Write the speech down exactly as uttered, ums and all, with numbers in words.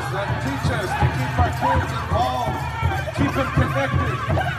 that teach us to keep our kids involved, keep them connected.